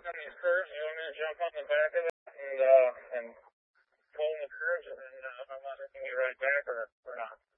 on these curves, you want me to jump on the back of it and pull in the curves, and then I want to get right back or not?